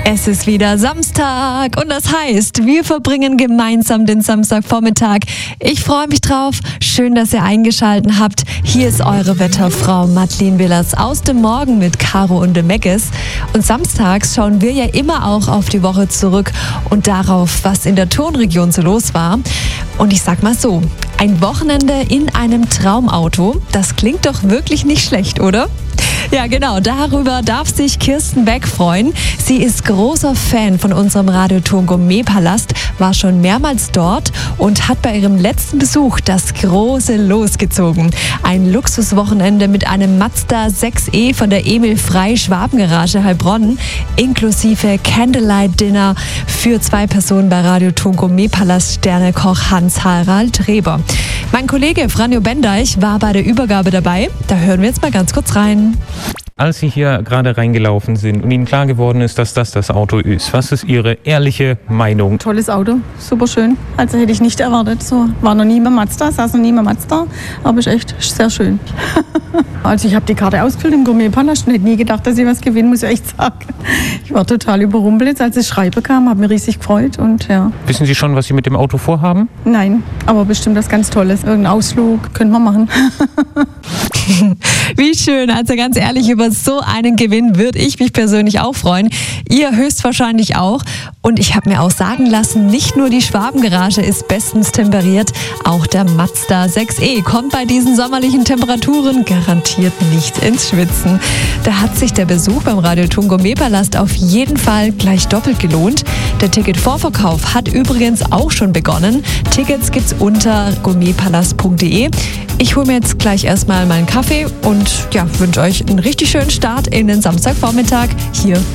Es ist wieder Samstag und das heißt, wir verbringen gemeinsam den Samstagvormittag. Ich freue mich drauf. Schön, dass ihr eingeschaltet habt. Hier ist eure Wetterfrau Madeleine Willers aus dem Morgen mit Caro und dem Meckes. Und samstags schauen wir ja immer auch auf die Woche zurück und darauf, was in der Turnregion so los war. Und ich sag mal so, ein Wochenende in einem Traumauto, das klingt doch wirklich nicht schlecht, oder? Ja, genau, darüber darf sich Kirsten Beck freuen. Sie ist großer Fan von unserem Radioton Gourmet-Palast, war schon mehrmals dort und hat bei ihrem letzten Besuch das große Los gezogen. Ein Luxuswochenende mit einem Mazda 6e von der Emil Frey Schwabengarage Heilbronn, inklusive Candlelight Dinner für 2 Personen bei Radioton Gourmet-Palast Sternekoch Hans-Harald Reber. Mein Kollege Franjo Bendeich war bei der Übergabe dabei. Da hören wir jetzt mal ganz kurz rein. Als Sie hier gerade reingelaufen sind und Ihnen klar geworden ist, dass das Auto ist, was ist Ihre ehrliche Meinung? Tolles Auto, super schön. Also hätte ich nicht erwartet. So, war noch nie mehr Mazda, saß noch nie mehr Mazda, aber ist echt sehr schön. Also ich habe die Karte ausgefüllt im Gourmet-Palast und hätte nie gedacht, dass ich was gewinne, muss ich echt sagen. Ich war total überrumpelt, als das Schreiben kam, habe mich riesig gefreut und ja. Wissen Sie schon, was Sie mit dem Auto vorhaben? Nein, aber bestimmt was ganz Tolles. Irgendeinen Ausflug können wir machen. Wie schön, also ganz ehrlich, über so einen Gewinn würde ich mich persönlich auch freuen. Ihr höchstwahrscheinlich auch. Und ich habe mir auch sagen lassen, nicht nur die Schwabengarage ist bestens temperiert, auch der Mazda 6e kommt bei diesen sommerlichen Temperaturen garantiert nicht ins Schwitzen. Da hat sich der Besuch beim Radioton Gourmet-Palast auf jeden Fall gleich doppelt gelohnt. Der Ticketvorverkauf hat übrigens auch schon begonnen. Tickets gibt's unter gourmetpalast.de. Ich hole mir jetzt gleich erstmal meinen Kaffee und wünsche euch einen richtig schönen Start in den Samstagvormittag hier